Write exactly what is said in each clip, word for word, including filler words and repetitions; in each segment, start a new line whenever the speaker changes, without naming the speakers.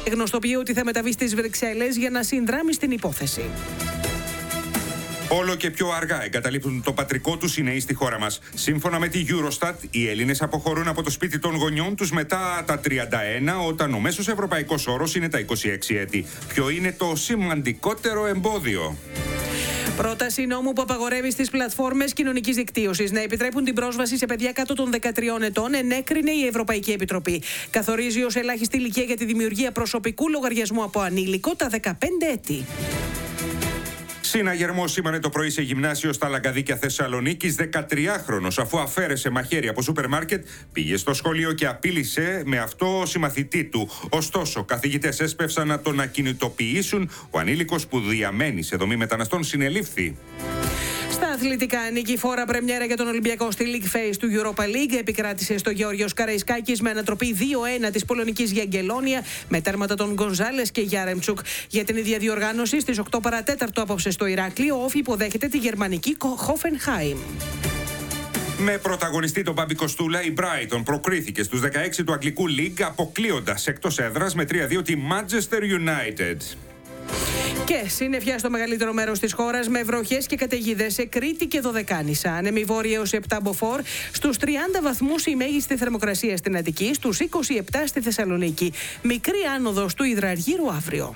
Γνωστοποιεί ότι θα μεταβεί στις Βρυξέλλες για να συνδράμει στην υπόθεση.
Όλο και πιο αργά εγκαταλείπουν το πατρικό τους οι νέοι στη χώρα μας. Σύμφωνα με τη Eurostat, οι Έλληνες αποχωρούν από το σπίτι των γονιών τους μετά τα τριάντα ένα, όταν ο μέσος ευρωπαϊκός όρος είναι τα είκοσι έξι έτη. Ποιο είναι το σημαντικότερο εμπόδιο?
Πρόταση νόμου που απαγορεύει στις πλατφόρμες κοινωνικής δικτύωσης να επιτρέπουν την πρόσβαση σε παιδιά κάτω των δεκατριών ετών ενέκρινε η Ευρωπαϊκή Επιτροπή. Καθορίζει ως ελάχιστη ηλικία για τη δημιουργία προσωπικού λογαριασμού από ανήλικο τα δεκαπέντε έτη.
Συναγερμό σήμερα το πρωί σε γυμνάσιο στα Λαγκαδίκια Θεσσαλονίκης. δεκατριάχρονος, αφού αφαίρεσε μαχαίρι από σούπερ μάρκετ, πήγε στο σχολείο και απείλησε με αυτό συμμαθητή του. Ωστόσο, καθηγητές έσπευσαν να τον ακινητοποιήσουν. Ο ανήλικος που διαμένει σε δομή μεταναστών συνελήφθη.
Στα αθλητικά, νικηφόρα πρεμιέρα για τον Ολυμπιακό στη League Phase του Europa League επικράτησε στο Γεώργιος Καραϊσκάκης με ανατροπή δύο ένα της πολωνικής Γιαγκελόνια με τέρματα των Γκονζάλες και Γιάρεμτσουκ. Για την ίδια διοργάνωση στις οκτώ παρά τέταρτο απόψε στο Ηράκλειο, ο Όφι υποδέχεται τη γερμανική Hoffenheim.
Με πρωταγωνιστή τον Μπάμπη Κοστούλα, η Brighton προκρίθηκε στους δεκαέξι του Αγγλικού League, αποκλείοντας εκτός έδρας με τρία δύο τη Manchester United.
Και συννεφιά στο μεγαλύτερο μέρος της χώρας με βροχές και καταιγίδες σε Κρήτη και Δωδεκάνησα. Άνεμη βόρεια έως επτά μποφόρ, στους τριάντα βαθμούς η μέγιστη θερμοκρασία στην Αττική, στους είκοσι επτά στη Θεσσαλονίκη. Μικρή άνοδος του Υδραργύρου αύριο.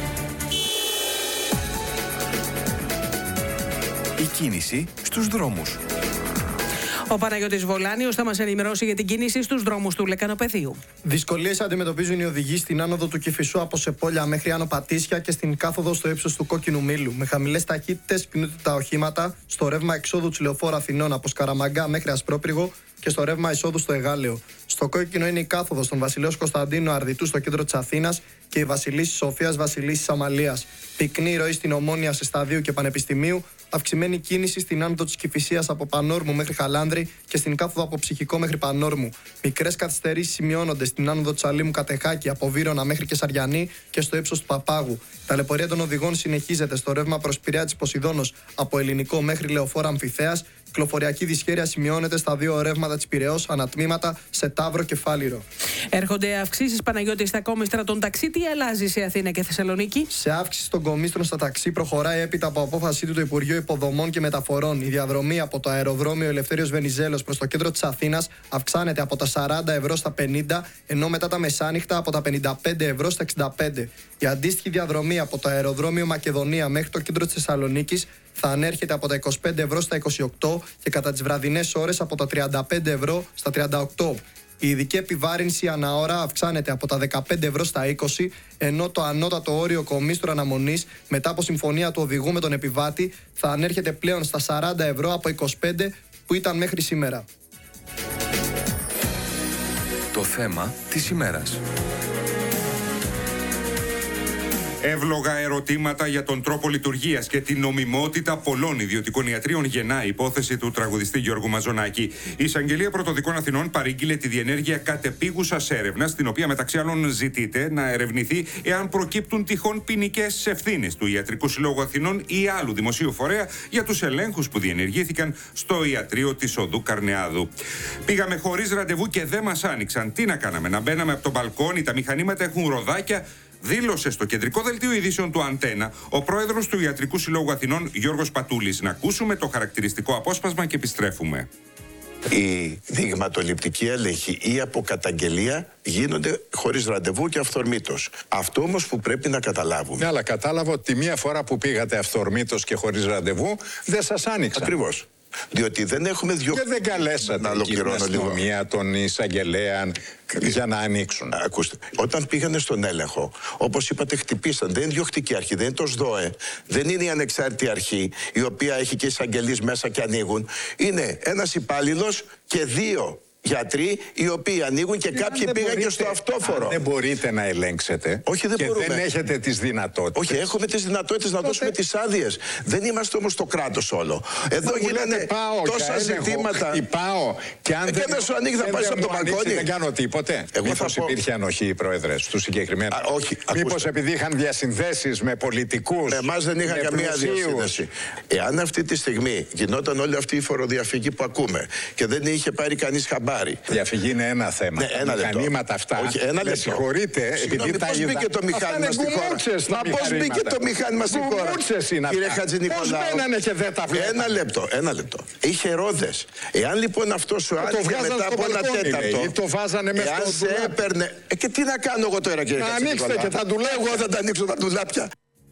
Η κίνηση στους δρόμους.
Ο Παναγιώτης Βολάνιος θα μας ενημερώσει για την κίνηση στους δρόμους του Λεκανοπεδίου.
Δυσκολίες αντιμετωπίζουν οι οδηγοί στην άνοδο του Κηφισού από Σεπόλια μέχρι Άνω Πατήσια και στην κάθοδο στο ύψος του Κόκκινου Μήλου. Με χαμηλές ταχύτητες κινούνται τα οχήματα στο ρεύμα εξόδου του Λεωφόρου Αθηνών από Σκαραμαγκά μέχρι Ασπρόπυργο και στο ρεύμα εισόδου στο Εγάλεο. Στο κόκκινο είναι η κάθοδος των Βασιλέως Κωνσταντίνου Αρδιτού στο κέντρο της Αθήνας και η Βασιλίσσης Σοφίας Βασιλίσσης Αμαλίας. Πυκνή ροή στην Ομόνια σε Σταδίου και Πανεπιστημίου. Αυξημένη κίνηση στην άνοδο της Κηφισίας από Πανόρμου μέχρι Χαλάνδρη και στην κάθοδο από Ψυχικό μέχρι Πανόρμου. Μικρές καθυστερήσεις σημειώνονται στην άνοδο της Αλήμου Κατεχάκη από Βύρωνα μέχρι Κεσαριανή και στο ύψος του Παπάγου. Ταλαιπωρία των οδηγών συνεχίζεται στο ρεύμα προς Πειραιά της Ποσειδώνος από Ελληνικό μέχρι Λεωφόρα Αμφιθέας. Κυκλοφοριακή δυσχέρεια σημειώνεται στα δύο ρεύματα της Πειραιώς, ανατμήματα σε Ταύρο και Φάληρο.
Έρχονται αυξήσεις, Παναγιώτη, στα κόμιστρα των ταξί. Τι αλλάζει σε Αθήνα και Θεσσαλονίκη?
Σε αύξηση των κομίστρων στα ταξί προχωράει έπειτα από απόφασή του το Υπουργείο Υποδομών και Μεταφορών. Η διαδρομή από το αεροδρόμιο Ελευθέριος Βενιζέλος προς το κέντρο της Αθήνας αυξάνεται από τα σαράντα ευρώ στα πενήντα, ενώ μετά τα μεσάνυχτα από τα πενήντα πέντε ευρώ στα εξήντα πέντε. Η αντίστοιχη διαδρομή από το αεροδρόμιο Μακεδονία μέχρι το κέντρο της Θεσσαλονίκης θα ανέρχεται από τα είκοσι πέντε ευρώ στα είκοσι οκτώ και κατά τις βραδινές ώρες από τα τριάντα πέντε ευρώ στα τριάντα οκτώ. Η ειδική επιβάρυνση ανά ώρα αυξάνεται από τα δεκαπέντε ευρώ στα είκοσι, ενώ το ανώτατο όριο κομίστρου αναμονής μετά από συμφωνία του οδηγού με τον επιβάτη θα ανέρχεται πλέον στα σαράντα ευρώ από είκοσι πέντε που ήταν μέχρι σήμερα.
Το θέμα της ημέρας.
Εύλογα ερωτήματα για τον τρόπο λειτουργίας και την νομιμότητα πολλών ιδιωτικών ιατρίων γεννά η υπόθεση του τραγουδιστή Γιώργου Μαζονάκη. Η Εισαγγελία Πρωτοδικών Αθηνών παρήγγειλε τη διενέργεια κατεπίγουσας έρευνας, στην οποία μεταξύ άλλων ζητείται να ερευνηθεί εάν προκύπτουν τυχόν ποινικές ευθύνες του Ιατρικού Συλλόγου Αθηνών ή άλλου δημοσίου φορέα για τους ελέγχους που διενεργήθηκαν στο ιατρείο της Οδού Καρνεάδου. Πήγαμε χωρίς ραντεβού και δεν μας άνοιξαν. Τι να κάναμε, να μπαίναμε από το μπαλκόνι, τα μηχανήματα έχουν ροδάκια. Δήλωσε στο κεντρικό δελτίο ειδήσεων του Αντένα ο πρόεδρος του Ιατρικού Συλλόγου Αθηνών, Γιώργος Πατούλης. Να ακούσουμε το χαρακτηριστικό απόσπασμα και επιστρέφουμε.
Η δειγματοληπτική έλεγχη ή από καταγγελία γίνονται χωρίς ραντεβού και αυθορμήτως. Αυτό όμως που πρέπει να καταλάβουμε.
Ναι, αλλά κατάλαβα ότι μία φορά που πήγατε αυθορμήτως και χωρίς ραντεβού δεν σας άνοιξαν.
Ακριβώς. Διότι δεν έχουμε δυο...
Και δεν καλέσατε την αστυνομία, τον εισαγγελέα για να ανοίξουν.
Ακούστε, όταν πήγανε στον έλεγχο, όπως είπατε, χτυπήσαν. Δεν είναι διοκτική αρχή, δεν είναι το ΣΔΟΕ, δεν είναι η ανεξάρτητη αρχή, η οποία έχει και εισαγγελείς μέσα και ανοίγουν. Είναι ένας υπάλληλος και δύο γιατροί οι οποίοι ανοίγουν και κάποιοι πήγαν μπορείτε, και στο αυτόφορο.
Δεν μπορείτε να ελέγξετε.
Όχι, δεν
και
μπορούμε.
δεν έχετε τις δυνατότητες.
Όχι, έχουμε τις δυνατότητες να Τότε... δώσουμε τις άδειες. Δεν είμαστε όμως το κράτος όλο. Εδώ γίνανε τόσα ζητήματα.
Πάω και αν
ε, δεν, δεν σου ανοίγει να πας από το μπαλκόνι.
Δεν κάνω τίποτε. Μήπως πω... υπήρχε ανοχή, Πρόεδρε, στους συγκεκριμένους.
Α, όχι,
μήπως επειδή είχαν διασυνδέσεις με πολιτικούς.
Εμάς δεν είχαν καμία διασύνδεση. Εάν αυτή τη στιγμή γινόταν όλη αυτή η φοροδιαφυγή που ακούμε και δεν είχε πάρει κανείς χαμπάρι χαμπάρι.
Διαφυγή είναι ένα θέμα.
Ναι, ένα
τα μηχανήματα αυτά.
Όχι, ένα
με συγχωρείτε, επειδή τα
πώς
είδα.
μπήκε το μηχάνημα στη χώρα. Μα πώς μπήκε το μηχάνημα στη χώρα. Κύριε Χατζηνικολάου.
Πώς μένανε και δεν τα βλέπανε.
Ένα λεπτό, ένα λεπτό. Είχε ρόδες. Εάν λοιπόν αυτό σου άνοιγε μετά από ένα τέταρτο.
Το βάζανε μέσα
εάν
στο
σε έπαιρνε. Ε, και τι να κάνω εγώ τώρα, κύριε Χατζηνικολάου.
Να ανοίξτε και τα ντουλάπια.
Εγώ θα τα ανοίξω τα ντουλάπια.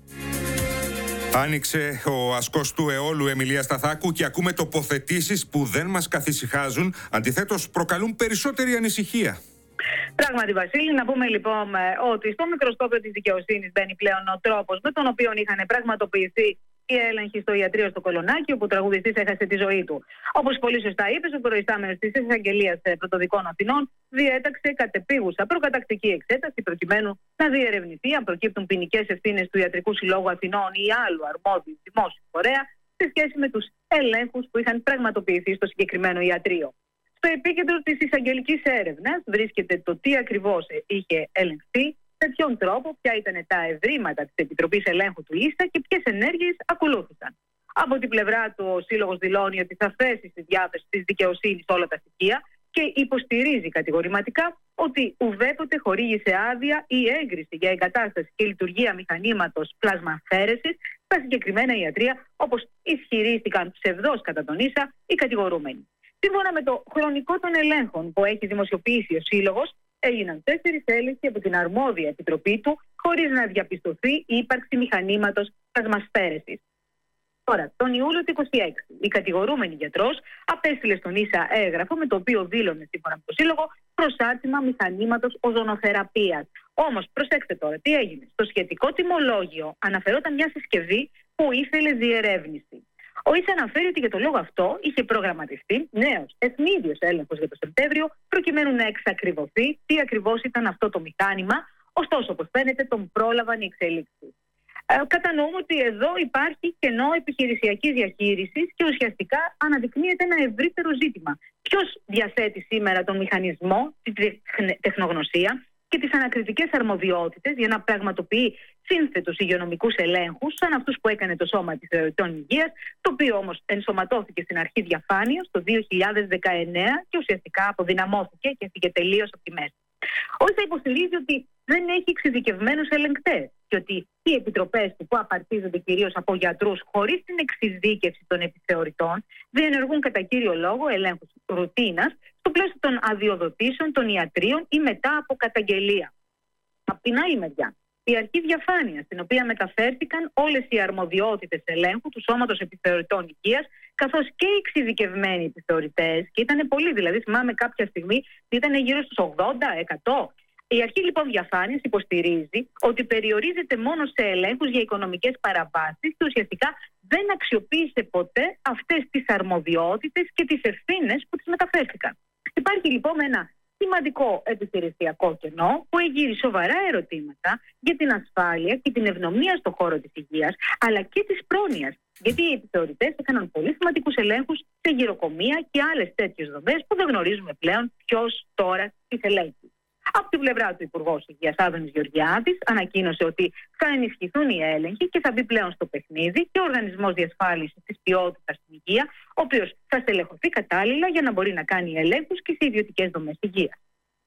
Άνοιξε ο ασκός του αιώλου Εμιλία Σταθάκου και ακούμε τοποθετήσεις που δεν μας καθησυχάζουν, αντιθέτως προκαλούν περισσότερη ανησυχία.
Πράγματι, Βασίλη, να πούμε λοιπόν ότι στο μικροσκόπιο της δικαιοσύνης μπαίνει πλέον ο τρόπος με τον οποίο είχαν πραγματοποιηθεί οι έλεγχοι στο ιατρείο στο Κολονάκι, όπου ο τραγουδιστής έχασε τη ζωή του. Όπως πολύ σωστά είπες, ο προϊστάμενος της Εισαγγελίας Πρωτοδικών Αθηνών διέταξε κατεπίγουσα προκατακτική εξέταση προκειμένου να διερευνηθεί αν προκύπτουν ποινικές ευθύνες του Ιατρικού Συλλόγου Αθηνών ή άλλου αρμόδιου δημόσιου φορέα σε σχέση με τους ελέγχους που είχαν πραγματοποιηθεί στο συγκεκριμένο ιατρείο. Στο επίκεντρο της εισαγγελικής έρευνας βρίσκεται το τι ακριβώς είχε ελεγχθεί, με ποιον τρόπο, ποια ήταν τα ευρήματα της Επιτροπής Ελέγχου του ΙΣΤΑ και ποιες ενέργειες ακολούθησαν. Από την πλευρά του, ο Σύλλογος δηλώνει ότι θα θέσει στη διάθεση της δικαιοσύνης όλα τα στοιχεία και υποστηρίζει κατηγορηματικά ότι ουδέποτε χορήγησε άδεια ή έγκριση για εγκατάσταση και λειτουργία μηχανήματος πλασμαφέρεσης στα συγκεκριμένα ιατρεία, όπως ισχυρίστηκαν ψευδώς κατά τον ΙΣΑ οι κατηγορούμενοι. Σύμφωνα με το χρονικό των ελέγχων που έχει δημοσιοποιήσει ο Σύλλογος, έγιναν τέσσερις έλεγχοι από την αρμόδια επιτροπή του, χωρίς να διαπιστωθεί η ύπαρξη μηχανήματος πλασμασφαίρεσης. Τώρα, τον Ιούλιο του είκοσι έξι, η κατηγορούμενη γιατρός απέστειλε στον ΙΣΑ έγγραφο με το οποίο δήλωνε, σύμφωνα με το Σύλλογο, προσάρτημα μηχανήματος οζονοθεραπείας. Όμως, προσέξτε τώρα τι έγινε. Στο σχετικό τιμολόγιο αναφερόταν μια συσκευή που ήθελε διερεύνηση. Ο ΙΣΑ αναφέρει ότι για τον λόγο αυτό είχε προγραμματιστεί νέος ευνίδιος έλεγχος για το Σεπτέμβριο, προκειμένου να εξακριβωθεί τι ακριβώς ήταν αυτό το μηχάνημα. Ωστόσο, όπως φαίνεται, τον πρόλαβαν οι εξελίξεις. Ε, κατανοούμε ότι εδώ υπάρχει κενό επιχειρησιακής διαχείρισης και ουσιαστικά αναδεικνύεται ένα ευρύτερο ζήτημα. Ποιος διαθέτει σήμερα τον μηχανισμό, τη τεχνογνωσία και τις ανακριτικές αρμοδιότητες για να πραγματοποιεί σύνθετους υγειονομικούς ελέγχους, σαν αυτούς που έκανε το Σώμα Επιθεωρητών Υγείας, το οποίο όμως ενσωματώθηκε στην αρχή διαφάνειας το δύο χιλιάδες δεκαεννέα και ουσιαστικά αποδυναμώθηκε και έφυγε τελείως από τη μέση. Ο ΙΣΑ υποστηρίζει ότι δεν έχει εξειδικευμένους ελεγκτές και ότι οι επιτροπές του, που απαρτίζονται κυρίως από γιατρούς χωρίς την εξειδίκευση των επιθεωρητών, διενεργούν κατά κύριο λόγο ελέγχους ρουτίνας στο πλαίσιο των αδειοδοτήσεων των ιατρίων ή μετά από καταγγελία. Απ' την άλλη μεριά, η αρχή διαφάνειας, στην οποία μεταφέρθηκαν όλες οι αρμοδιότητες ελέγχου του Σώματος Επιθεωρητών Υγείας, καθώς και οι εξειδικευμένοι επιθεωρητές, και ήταν πολλοί, δηλαδή θυμάμαι κάποια στιγμή ήταν γύρω στους ογδόντα εκατό. Η αρχή λοιπόν διαφάνειας υποστηρίζει ότι περιορίζεται μόνο σε ελέγχους για οικονομικές παραβάσεις και ουσιαστικά δεν αξιοποίησε ποτέ αυτές τις αρμοδιότητες και τις ευθύνες που τις μεταφέρθηκαν. Υπάρχει λοιπόν ένα σημαντικό επιχειρησιακό κενό που εγείρει σοβαρά ερωτήματα για την ασφάλεια και την ευνομία στον χώρο της υγείας, αλλά και της πρόνοιας. Γιατί οι επιθεωρητές έκαναν πολύ σημαντικούς ελέγχους σε γυροκομεία και άλλες τέτοιες δομές που δεν γνωρίζουμε πλέον ποιος τώρα τις ελέγχει. Από την πλευρά του Υπουργός Υγείας Άδωνης Γεωργιάδης ανακοίνωσε ότι θα ενισχυθούν οι έλεγχοι και θα μπει πλέον στο παιχνίδι και ο Οργανισμός Διασφάλισης της Ποιότητας στην Υγεία, ο οποίος θα στελεχωθεί κατάλληλα για να μπορεί να κάνει ελέγχους και σε ιδιωτικές δομές υγείας.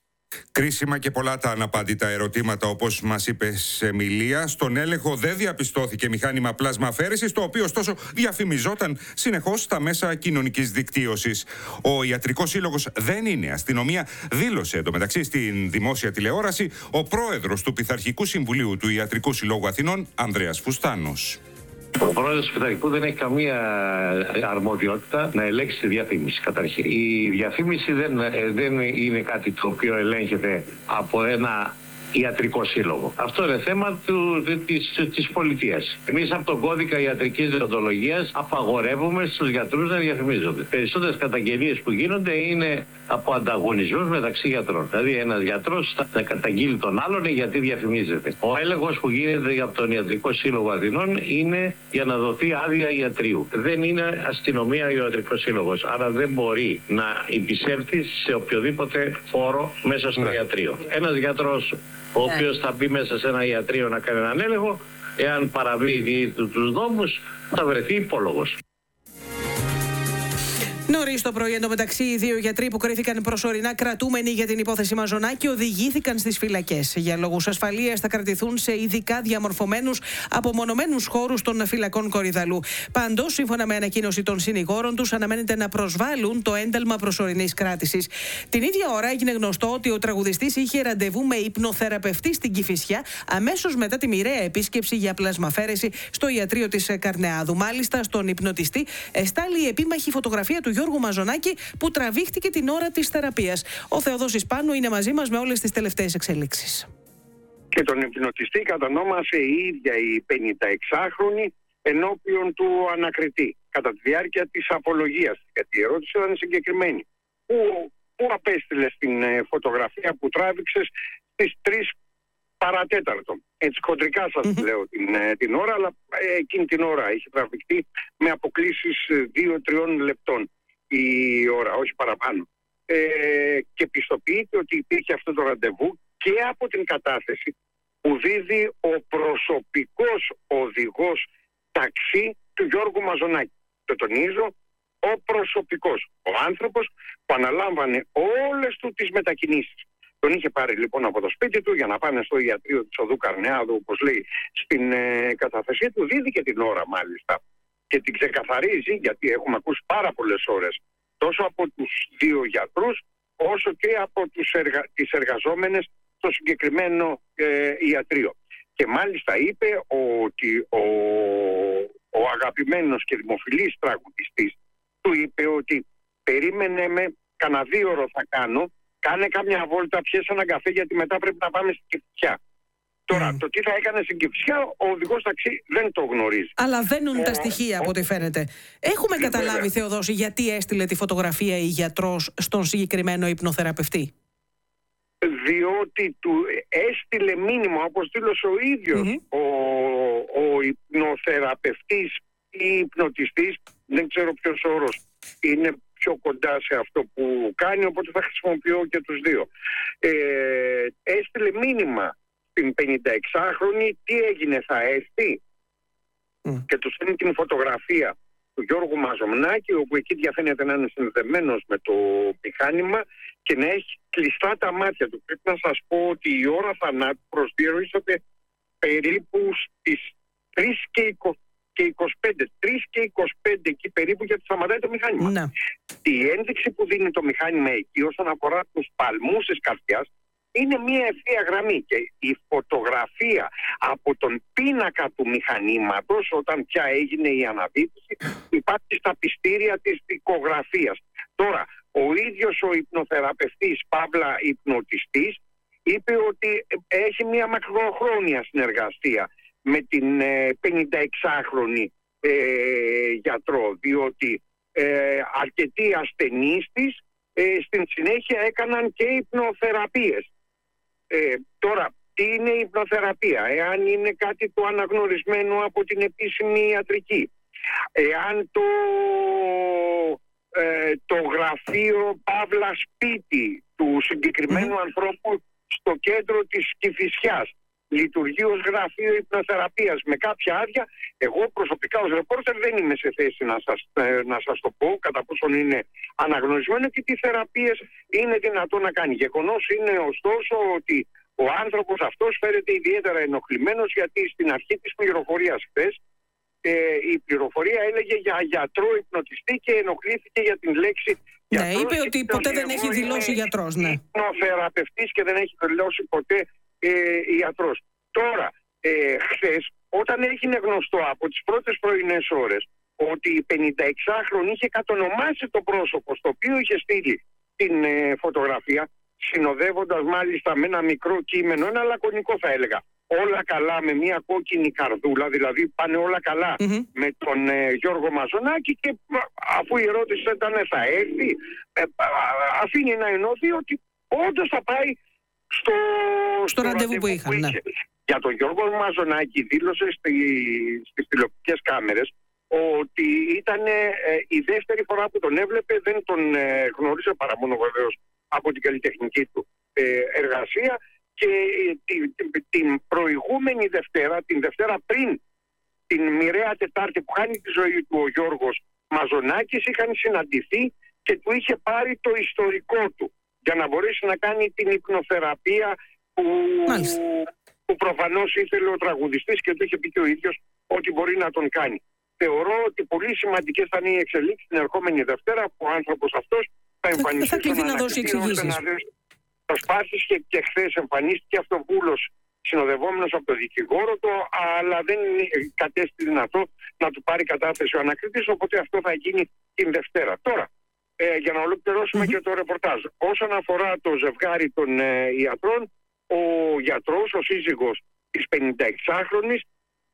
Κρίσιμα και πολλά τα αναπάντητα ερωτήματα, όπως μας είπες, Εμιλία. Στον έλεγχο δεν διαπιστώθηκε μηχάνημα πλάσμα αφαίρεσης, το οποίο ωστόσο διαφημιζόταν συνεχώς στα μέσα κοινωνικής δικτύωσης. Ο Ιατρικός Σύλλογος δεν είναι αστυνομία, δήλωσε εντωμεταξύ στην δημόσια τηλεόραση ο πρόεδρος του Πειθαρχικού Συμβουλίου του Ιατρικού Συλλόγου Αθηνών, Ανδρέας Φουστάνος.
Ο πρόεδρος του Πειθαρχικού δεν έχει καμία αρμοδιότητα να ελέγξει τη διαφήμιση, καταρχήν. Η διαφήμιση δεν, δεν είναι κάτι το οποίο ελέγχεται από ένα ιατρικό σύλλογο. Αυτό είναι θέμα του, της, της πολιτείας. Εμείς από τον κώδικα ιατρικής δεοντολογίας απαγορεύουμε στους γιατρούς να διαφημίζονται. Περισσότερες καταγγελίες που γίνονται είναι από ανταγωνισμούς μεταξύ γιατρών. Δηλαδή ένας γιατρός θα καταγγείλει τον άλλον γιατί διαφημίζεται. Ο έλεγχος που γίνεται από τον Ιατρικό Σύλλογο Αθηνών είναι για να δοθεί άδεια ιατρίου. Δεν είναι αστυνομία ο Ιατρικός Σύλλογος. Άρα δεν μπορεί να υπησέλθει σε οποιοδήποτε χώρο μέσα στο ιατρείο. Ένας γιατρός ο οποίος θα μπει μέσα σε ένα ιατρείο να κάνει έναν έλεγχο, εάν παραβεί τους νόμους, θα βρεθεί υπόλογος.
Νωρίς Νωρίς το πρωί, εντωμεταξύ, οι δύο γιατροί που κρίθηκαν προσωρινά κρατούμενοι για την υπόθεση Μαζονάκη οδηγήθηκαν στις φυλακές. Για λόγους ασφαλείας θα κρατηθούν σε ειδικά διαμορφωμένους απομονωμένους χώρους των φυλακών Κορυδαλού. Πάντως, σύμφωνα με ανακοίνωση των συνηγόρων τους, αναμένεται να προσβάλλουν το ένταλμα προσωρινής κράτησης. Την ίδια ώρα έγινε γνωστό ότι ο τραγουδιστής είχε ραντεβού με υπνοθεραπευτή στην Κηφισιά αμέσως μετά τη μοιραία επίσκεψη για πλασμαφέρεση στο ιατρείο της Καρνεάδου. Μάλιστα, στον υπνοτιστή εστάλει η επίμαχη φωτογραφία του Γιώργου Μαζονάκη που τραβήχτηκε την ώρα της θεραπείας. Ο Θεοδόσης Πάνου είναι μαζί μας με όλες τις τελευταίες εξελίξεις.
Και τον υπνοτιστή κατανόμασε η ίδια η πενηνταεξάχρονη ενώπιον του ανακριτή κατά τη διάρκεια της απολογίας. Γιατί η ερώτηση ήταν συγκεκριμένη. Πού, πού απέστειλε την φωτογραφία που τράβηξες στις τρεις παρατέταρτο. Έτσι χοντρικά σας mm-hmm. λέω την, την ώρα, αλλά ε, εκείνη την ώρα είχε τραβηχτεί με αποκλήσεις δύο τριών λεπτών η ώρα, όχι παραπάνω. Ε, και πιστοποιείται ότι υπήρχε αυτό το ραντεβού και από την κατάθεση που δίδει ο προσωπικός οδηγός ταξί του Γιώργου Μαζονάκη. Το τονίζω, ο προσωπικός, ο άνθρωπος που αναλάμβανε όλες του τις μετακινήσεις. Τον είχε πάρει λοιπόν από το σπίτι του για να πάνε στο ιατρείο της οδού Καρνεάδου, όπως λέει στην ε, καταθεσή του, δίδει την ώρα μάλιστα και την ξεκαθαρίζει, γιατί έχουμε ακούσει πάρα πολλές ώρες τόσο από τους δύο γιατρούς όσο και από τους εργα... τις εργαζόμενες στο συγκεκριμένο ε, ιατρείο. Και μάλιστα είπε ότι ο, ο αγαπημένος και δημοφιλής τραγουδιστής του είπε ότι περίμενε με, κανένα δύο ώρο θα κάνω, κάνε κάμια βόλτα, πιες έναν καφέ γιατί μετά πρέπει να πάμε στην Κηφισιά. Τώρα, mm. το τι θα έκανε στην Κηφισιά, ο οδηγός ταξί δεν το γνωρίζει.
Αλλά βαίνουν
ο,
τα στοιχεία από ό,τι φαίνεται. Έχουμε και καταλάβει, βέβαια, Θεοδόση, γιατί έστειλε τη φωτογραφία η γιατρός στον συγκεκριμένο υπνοθεραπευτή.
Διότι του έστειλε μήνυμα, όπως δήλωσε ο ίδιος mm-hmm. ο, ο υπνοθεραπευτής ή υπνοτιστής, δεν ξέρω ποιος όρος είναι πιο κοντά σε αυτό που κάνει, οπότε θα χρησιμοποιώ και τους δύο. Ε, έστειλε μήνυμα στην πενηνταεξάχρονη, τι έγινε, θα έρθει, mm. και του στέλνει την φωτογραφία του Γιώργου Μαζονάκη, όπου εκεί διαφαίνεται να είναι συνδεμένος με το μηχάνημα και να έχει κλειστά τα μάτια του. Πρέπει να σας πω ότι η ώρα θανάτου προσδιορίζεται περίπου στις τρεις και είκοσι πέντε, τρεις και είκοσι πέντε εκεί περίπου, γιατί σταματάει το μηχάνημα.
Ναι.
Η ένδειξη που δίνει το μηχάνημα εκεί όσον αφορά τους παλμούς της καρδιάς είναι μια ευθεία γραμμή, και η φωτογραφία από τον πίνακα του μηχανήματος, όταν πια έγινε η αναδίτηση, υπάρχει στα πιστήρια της δικογραφίας. Τώρα, ο ίδιος ο υπνοθεραπευτής παύλα υπνοτιστής είπε ότι έχει μια μακροχρόνια συνεργασία με την ε, πενηνταεξάχρονη ε, γιατρό, διότι ε, αρκετοί ασθενείς της ε, στην συνέχεια έκαναν και υπνοθεραπείες. Ε, τώρα, τι είναι η υπνοθεραπεία, εάν είναι κάτι το αναγνωρισμένο από την επίσημη ιατρική, εάν το, ε, το γραφείο παύλα σπίτι του συγκεκριμένου mm-hmm. ανθρώπου στο κέντρο της Κηφισιάς λειτουργεί ως γραφείο υπνοθεραπείας με κάποια άδεια, εγώ προσωπικά ως ρεπόρτερ δεν είμαι σε θέση να σας, ε, να σας το πω κατά πόσον είναι αναγνωρισμένο και τι θεραπείες είναι δυνατόν να κάνει. Γεγονός είναι ωστόσο ότι ο άνθρωπος αυτός φέρεται ιδιαίτερα ενοχλημένος, γιατί στην αρχή της πληροφορίας χθες ε, η πληροφορία έλεγε για γιατρό υπνοτιστή και ενοχλήθηκε για την λέξη
ναι,
γιατρός.
είπε ότι ποτέ δεν έχει δηλώσει γιατρός. Ναι.
Υπνοθεραπευτής και δεν έχει δηλώσει ποτέ Ε, ιατρός. Τώρα, ε, χθες, όταν έγινε γνωστό από τις πρώτες πρωινές ώρες ότι η πενηνταεξάχρονη είχε κατονομάσει το πρόσωπο στο οποίο είχε στείλει την ε, φωτογραφία, συνοδεύοντας μάλιστα με ένα μικρό κείμενο, ένα λακωνικό θα έλεγα, όλα καλά, με μια κόκκινη καρδούλα, δηλαδή πάνε όλα καλά mm-hmm. με τον ε, Γιώργο Μαζονάκη, και αφού η ερώτηση ήταν θα έρθει, ε, αφήνει να ενώθει ότι όντως θα πάει στο,
στο, στο ραντεβού που είχαν. Ναι.
Για τον Γιώργο Μαζονάκη δήλωσε στη, στις τηλεοπτικές κάμερες ότι ήταν ε, η δεύτερη φορά που τον έβλεπε, δεν τον ε, γνώρισε παρά μόνο βεβαίως από την καλλιτεχνική του ε, εργασία, και ε, την, την, την προηγούμενη Δευτέρα, την Δευτέρα πριν την μοιραία Τετάρτη που χάνει τη ζωή του ο Γιώργος Μαζονάκης, είχαν συναντηθεί και του είχε πάρει το ιστορικό του για να μπορέσει να κάνει την υπνοθεραπεία που, που προφανώς ήθελε ο τραγουδιστής και του είχε πει και ο ίδιος ότι μπορεί να τον κάνει. Θεωρώ ότι πολύ σημαντικές θα είναι οι εξελίξεις την ερχόμενη Δευτέρα που ο άνθρωπος αυτός θα εμφανιστεί.
Θα κληθεί να δώσει εξηγήσεις.
Προσπάθησε και, και χθες εμφανίστηκε αυτοβούλος συνοδευόμενος από το δικηγόρο του, αλλά δεν κατέστη δυνατό να του πάρει κατάθεση ο ανακριτής, οπότε αυτό θα γίνει την Δευτέρα. Τώρα, ε, για να ολοκληρώσουμε mm-hmm. και το ρεπορτάζ. Όσον αφορά το ζευγάρι των ε, ιατρών, ο γιατρός, ο σύζυγος της πενηνταεξάχρονης,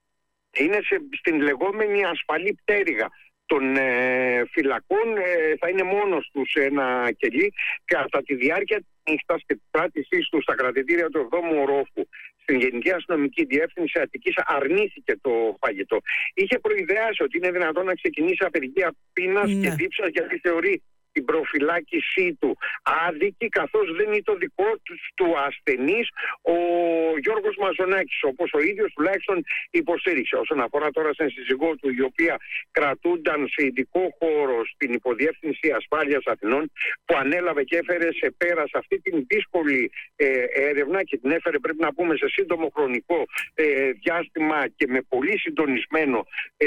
είναι σε, στην λεγόμενη ασφαλή πτέρυγα των ε, φυλακών, ε, θα είναι μόνος του σε ένα κελί κατά τη διάρκεια της νύχτας και της κράτησής του στα κρατητήρια του εβδόμου ορόφου στην Γενική Αστυνομική Διεύθυνση Αττικής αρνήθηκε το φαγητό. Είχε προειδεάσει ότι είναι δυνατόν να ξεκινήσει απεργία πείνας ναι. και δίψας, γιατί θεωρεί την προφυλάκησή του άδικη, καθώς δεν είναι το δικό του, του ασθενής ο Γιώργος Μαζονάκης, όπως ο ίδιος τουλάχιστον υποστήριξε. Όσον αφορά τώρα στην σύζυγό του, η οποία κρατούνταν σε ειδικό χώρο στην Υποδιεύθυνση Ασφάλειας Αθηνών, που ανέλαβε και έφερε σε πέρα σε αυτή την δύσκολη ε, έρευνα και την έφερε, πρέπει να πούμε, σε σύντομο χρονικό ε, διάστημα και με πολύ συντονισμένο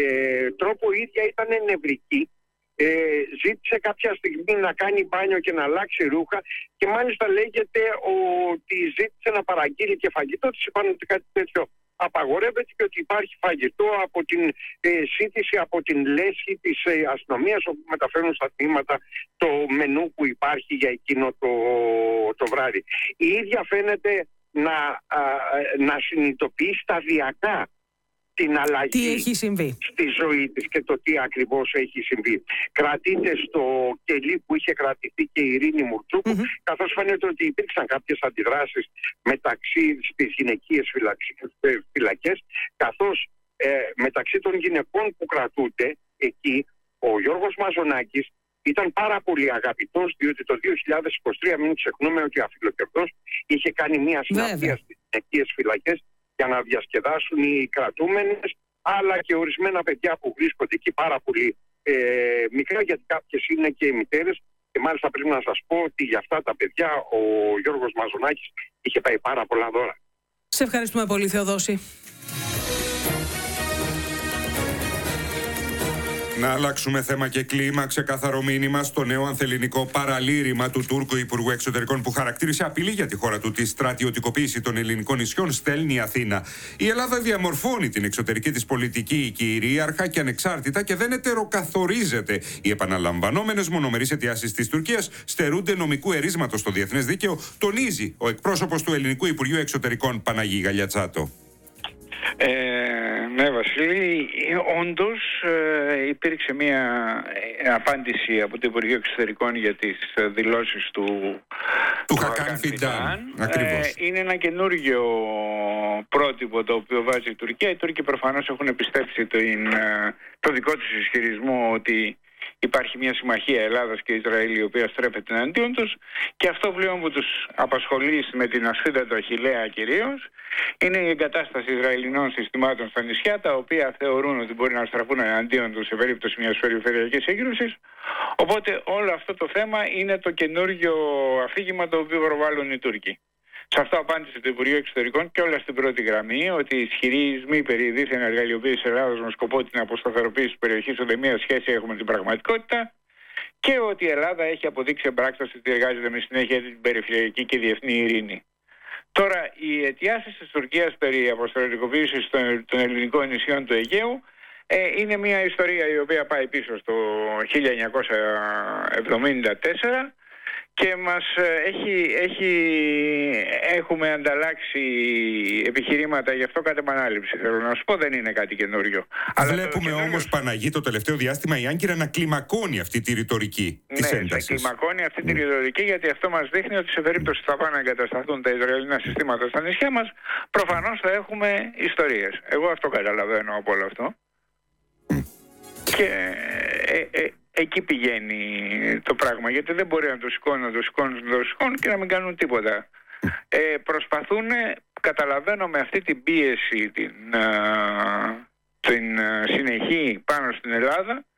ε, τρόπο, η ίδια ήταν νευρική. Ε, ζήτησε κάποια στιγμή να κάνει μπάνιο και να αλλάξει ρούχα και μάλιστα λέγεται ότι ζήτησε να παραγγείλει και φαγητό. Της είπαν ότι κάτι τέτοιο απαγορεύεται και ότι υπάρχει φαγητό από την ε, σύντηση, από την λέσχη της ε, αστυνομίας, όπου μεταφέρουν στα τμήματα το μενού που υπάρχει για εκείνο το, το βράδυ. Η ίδια φαίνεται να, α, να συνειδητοποιεί σταδιακά την αλλαγή
τι έχει συμβεί
στη ζωή της και το τι ακριβώς έχει συμβεί. Κρατείται στο κελί που είχε κρατηθεί και η Ειρήνη Μουρτσούκου, mm-hmm. καθώς φαίνεται ότι υπήρξαν κάποιες αντιδράσεις μεταξύ στις γυναικείες φυλακές, καθώς ε, μεταξύ των γυναικών που κρατούνται εκεί, ο Γιώργος Μαζονάκης ήταν πάρα πολύ αγαπητός, διότι το δύο χιλιάδες είκοσι τρία, μην ξεχνούμε ότι ο Αφιλοκερδός είχε κάνει μια συναυλία στις γυναικείες φυλακές για να διασκεδάσουν οι κρατούμενες, αλλά και ορισμένα παιδιά που βρίσκονται εκεί πάρα πολύ ε, μικρά, γιατί κάποιες είναι και οι μητέρες. Και μάλιστα πρέπει να σας πω ότι για αυτά τα παιδιά ο Γιώργος Μαζονάκης είχε πάει πάρα πολλά δώρα.
Σε ευχαριστούμε πολύ, Θεοδόση.
Να αλλάξουμε θέμα και κλίμα. Ξεκάθαρο μήνυμα στο νέο ανθελληνικό παραλήρημα του Τούρκου Υπουργού Εξωτερικών, που χαρακτήρισε απειλή για τη χώρα του τη στρατιωτικοποίηση των ελληνικών νησιών, στέλνει η Αθήνα. Η Ελλάδα διαμορφώνει την εξωτερική της πολιτική κυρίαρχα και ανεξάρτητα και δεν ετεροκαθορίζεται. Οι επαναλαμβανόμενες μονομερείς αιτιάσεις της Τουρκίας στερούνται νομικού ερίσματος στο διεθνές δίκαιο, τονίζει ο εκπρόσωπος του Ελληνικού Υπουργείου Εξωτερικών, Παναγί Γαλιατσάτο.
Ε, ναι, Βασίλη, όντως ε, υπήρξε μια απάντηση από το Υπουργείο Εξωτερικών για τις δηλώσεις του
του Χακάν Φιντάν. Ακριβώς.
Ε, είναι ένα καινούργιο πρότυπο το οποίο βάζει η Τουρκία. Οι Τούρκοι προφανώς έχουν πιστέψει το, το δικό τους ισχυρισμό ότι υπάρχει μια συμμαχία Ελλάδας και Ισραήλ η οποία στρέφεται εναντίον τους, και αυτό πλέον που τους απασχολεί με την ασφίδα του Αχιλλέα κυρίως είναι η εγκατάσταση Ισραηλινών συστημάτων στα νησιά, τα οποία θεωρούν ότι μπορεί να στραφούν εναντίον τους σε περίπτωση μιας περιφερειακής σύγκρουσης. Οπότε όλο αυτό το θέμα είναι το καινούργιο αφήγημα το οποίο προβάλλουν οι Τούρκοι. Σε αυτό απάντησε το Υπουργείο Εξωτερικών και όλα στην πρώτη γραμμή ότι οι ισχυρισμοί περί δίθεν εργαλειοποίησης Ελλάδος με σκοπό την αποσταθεροποίηση της περιοχής ούτε μία σχέση έχουν με την πραγματικότητα, και ότι η Ελλάδα έχει αποδείξει εμπράκταση ότι εργάζεται με συνέχεια την περιφερειακή και διεθνή ειρήνη. Τώρα, οι αιτιάσεις της Τουρκίας περί αποσταθεροποίησης των, των ελληνικών νησιών του Αιγαίου ε, είναι μια ιστορία η οποία πάει πίσω στο χίλια εννιακόσια εβδομήντα τέσσερα. Και μας έχει, έχει, έχουμε ανταλλάξει επιχειρήματα γι' αυτό κατ' επανάληψη. Θέλω να σου πω, δεν είναι κάτι καινούριο.
Βλέπουμε καινούριο... όμως, Παναγί, το τελευταίο διάστημα η Άγκυρα να κλιμακώνει αυτή τη ρητορική
ναι,
της έντασης.
Ναι, κλιμακώνει αυτή τη ρητορική, γιατί αυτό μας δείχνει ότι σε περίπτωση που θα πάνε να εγκατασταθούν τα Ισραηλινά συστήματα στα νησιά μας, προφανώς θα έχουμε ιστορίες. Εγώ αυτό καταλαβαίνω από όλο αυτό. Mm. Και ε, ε, εκεί πηγαίνει το πράγμα, γιατί δεν μπορεί να το σηκώνουν, να το σηκώνουν, να το σηκώνουν και να μην κάνουν τίποτα. Ε, προσπαθούν, καταλαβαίνω, με αυτή την πίεση την, α, την α, συνεχή πάνω στην Ελλάδα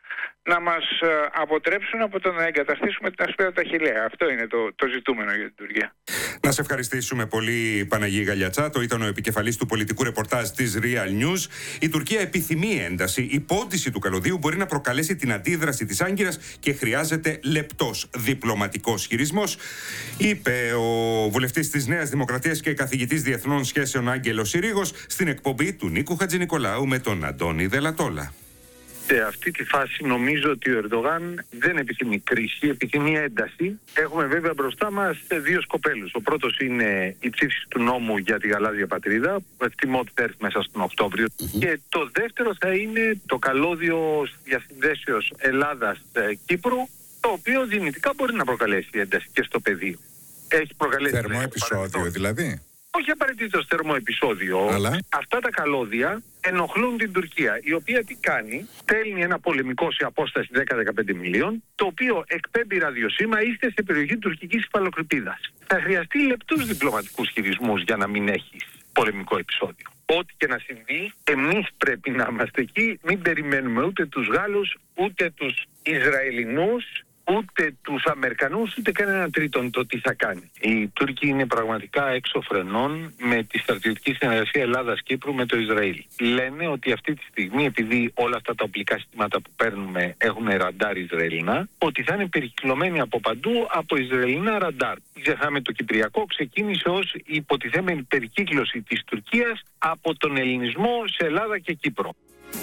να μας αποτρέψουν από το να εγκαταστήσουμε την ασπίδα του Αχιλλέα. Αυτό είναι το, το ζητούμενο για την Τουρκία.
Να σε ευχαριστήσουμε πολύ, Παναγί Γαλιατσάτο. Ήταν ο επικεφαλής του πολιτικού ρεπορτάζ της Real News. Η Τουρκία επιθυμεί ένταση. Η πόντιση του καλωδίου μπορεί να προκαλέσει την αντίδραση της Άγκυρας και χρειάζεται λεπτός διπλωματικός χειρισμός, είπε ο βουλευτής της Νέας Δημοκρατίας και καθηγητής διεθνών σχέσεων Άγγελος Συρίγος στην εκπομπή του Νίκου Χατζηνικολάου με τον Αντώνη Δελατόλα.
Σε αυτή τη φάση νομίζω ότι ο Ερντογάν δεν επιθυμεί κρίση, επιθυμεί ένταση. Έχουμε βέβαια μπροστά μας δύο σκοπέλους. Ο πρώτος είναι η ψήφιση του νόμου για τη γαλάζια πατρίδα, που εκτιμώ ότι θα έρθει μέσα στον Οκτώβριο. Mm-hmm. Και το δεύτερο θα είναι το καλώδιο διασυνδέσεως Ελλάδας-Κύπρου, το οποίο δυνητικά μπορεί να προκαλέσει ένταση και στο πεδίο. Έχει προκαλέσει.
Θερμό επεισόδιο δηλαδή.
Όχι απαραίτητο θερμό επεισόδιο. Αλλά αυτά τα καλώδια ενοχλούν την Τουρκία, η οποία τι κάνει? Στέλνει ένα πολεμικό σε απόσταση δέκα με δεκαπέντε μιλίων, το οποίο εκπέμπει ραδιοσύμα, είστε σε περιοχή τουρκικής υφαλοκρηπίδας. Θα χρειαστεί λεπτούς διπλωματικούς χειρισμούς για να μην έχει πολεμικό επεισόδιο. Ό,τι και να συμβεί, εμείς πρέπει να είμαστε εκεί, μην περιμένουμε ούτε τους Γάλλους, ούτε τους Ισραηλινούς, ούτε τους Αμερικανούς, ούτε κανέναν τρίτον το τι θα κάνει. Οι Τούρκοι είναι πραγματικά έξω φρενών με τη στρατιωτική συνεργασία Ελλάδας-Κύπρου με το Ισραήλ. Λένε ότι αυτή τη στιγμή, επειδή όλα αυτά τα οπλικά συστήματα που παίρνουμε έχουν ραντάρ Ισραηλινά, ότι θα είναι περικυκλωμένοι από παντού από Ισραηλινά ραντάρ. Ξεχάμε, το Κυπριακό ξεκίνησε ως υποτιθέμενη περικύκλωση της Τουρκίας από τον ελληνισμό σε Ελλάδα και Κύπρο.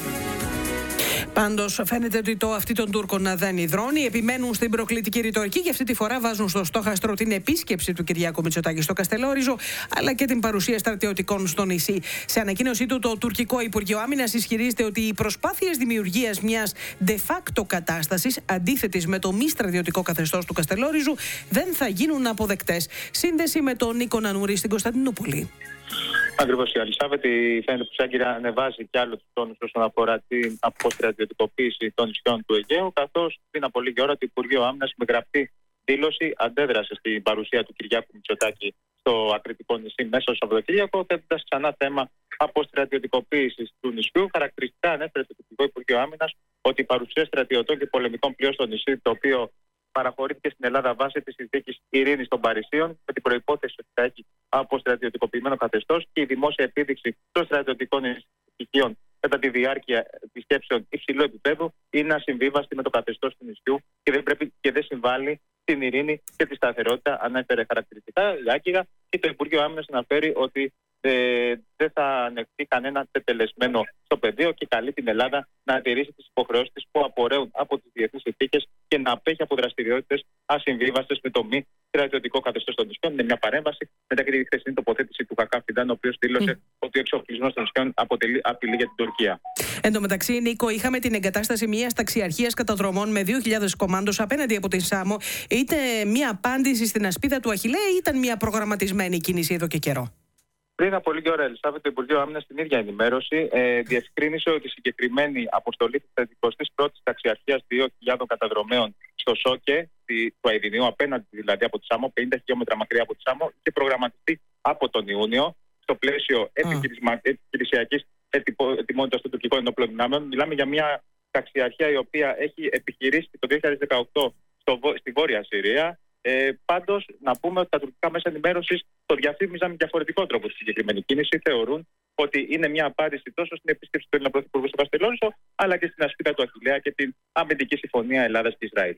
Πάντως, φαίνεται ότι το αυτί των Τούρκων δεν υδρώνει. Επιμένουν στην προκλητική ρητορική και αυτή τη φορά βάζουν στο στόχαστρο την επίσκεψη του Κυριάκου Μητσοτάκη στο Καστελόριζο, αλλά και την παρουσία στρατιωτικών στο νησί. Σε ανακοίνωσή του, το τουρκικό Υπουργείο Άμυνας ισχυρίζεται ότι οι προσπάθειες δημιουργίας μιας de facto κατάστασης, αντίθετης με το μη στρατιωτικό καθεστώς του Καστελόριζου, δεν θα γίνουν αποδεκτές. Σύνδεση με τον Νίκο Νανούρη στην Κωνσταντινούπολη.
Ακριβώς, η Αλισάβετη φαίνεται πως η Άγκυρα ανεβάζει κι άλλο τους τόνους όσον αφορά την αποστρατιωτικοποίηση των νησιών του Αιγαίου, καθώς πριν από λίγη ώρα το Υπουργείο Άμυνας με γραπτή δήλωση αντέδρασε στην παρουσία του Κυριάκου Μητσοτάκη στο ακριτικό νησί μέσα στο Σαββατοκύριακο, θέτοντας ξανά θέμα αποστρατιωτικοποίησης του νησιού. Χαρακτηριστικά ανέφερε το Τουρκικό Υπουργείο Άμυνας ότι η παρουσία στρατιωτών και πολεμικών πλοίων στο νησί, το οποίο παραχωρήθηκε στην Ελλάδα βάσει της συνθήκης ειρήνης των Παρισίων, με την προϋπόθεση ότι θα έχει αποστρατιωτικοποιημένο καθεστώς, και η δημόσια επίδειξη των στρατιωτικών στοιχείων κατά τη διάρκεια επισκέψεων υψηλού επίπεδου είναι ασυμβίβαστη με το καθεστώς του νησιού και δεν, πρέπει, και δεν συμβάλλει στην ειρήνη και τη σταθερότητα, ανέφερε χαρακτηριστικά η Άγκυρα, και το Υπουργείο Άμυνας αναφέρει ότι ε, δεν θα ανεχθεί κανένα τετελεσμένο στο πεδίο και καλεί την Ελλάδα να τηρήσει τις υποχρεώσεις της που απορρέουν από τις διεθνείς συνθήκες και να απέχει από δραστηριότητες ασυμβίβαστες με το μη στρατιωτικό καθεστώς των νησιών. Είναι μια παρέμβαση μετά και τη χθεσινή τοποθέτηση του Χακά Φιντάν, ο οποίος δήλωσε mm. ότι ο εξοπλισμός των νησιών αποτελεί απειλή για την Τουρκία.
Εν τω μεταξύ, Νίκο, είχαμε την εγκατάσταση μιας ταξιαρχίας καταδρομών με δύο χιλιάδες κομμάντος απέναντι από την Σάμο. Είτε μια απάντηση στην ασπίδα του Αχιλλέα, ή ήταν μια προγραμματισμένη κίνηση εδώ και καιρό?
Πριν από λίγη ώρα, Ελισάβετ, το Υπουργείο Άμυνας στην ίδια ενημέρωση ε, διευκρίνησε ότι η συγκεκριμένη αποστολή της τριαντηκοστής πρώτης ταξιαρχίας δύο χιλιάδων καταδρομέων στο Σόκε, του Αιδινίου, απέναντι δηλαδή από τη Σάμο, πενήντα χιλιόμετρα μακριά από τη Σάμο, είχε προγραμματιστεί από τον Ιούνιο στο πλαίσιο επιχειρησιακής ετοιμότητας των τουρκικών ενόπλων δυνάμεων. Μιλάμε για μια ταξιαρχία η οποία έχει επιχειρήσει το δύο χιλιάδες δεκαοκτώ στο, στη Βόρεια Συρία. Ε, πάντως, να πούμε ότι τα τουρκικά μέσα ενημέρωσης το διαφήμιζαν με διαφορετικό τρόπο στη συγκεκριμένη κίνηση. Θεωρούν ότι είναι μια απάντηση τόσο στην επίσκεψη του Έλληνα Πρωθυπουργού στο Καστελόριζο, αλλά και στην ασπίδα του Αχιλλέα και την αμυντική συμφωνία Ελλάδας και Ισραήλ.